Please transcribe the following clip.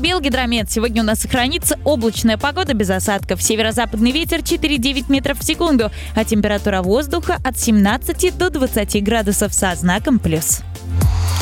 Белгидромет. Сегодня у нас сохранится облачная погода без осадков. Северо-западный ветер 4,9 метров в секунду, а температура воздуха от 17 до 20 градусов со знаком плюс.